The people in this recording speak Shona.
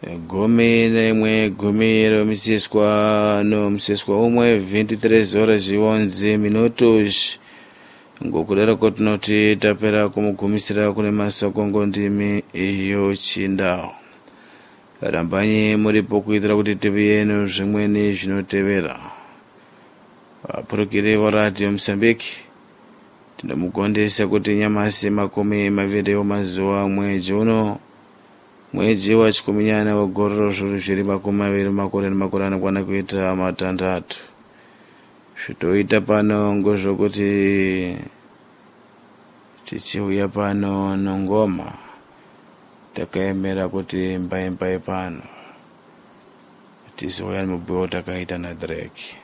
gumi nemwe gumi romisiswa no msiswa umwe 23 horas e 11 minutos ngokudera kotinoti tapera kumugumisira kune masokongo ndimi iyo chindao. Rambanyi muripo kuitira kuti TV yenu zvimweni zvinotevera. Vapurukiri voRadio Mozambique tinomugondesa kuti nyamasi makumi maviri mazuva mwedzi uno, mwedzi wa chikuminyana wa gororo zviri makumi maviri makore anokwana kuita matandatu. Zvitoita pano ngozvokuti tichiuya pano nongoma takaemera kuti mbai pano tizouya nemubhuyo takaita naDrake.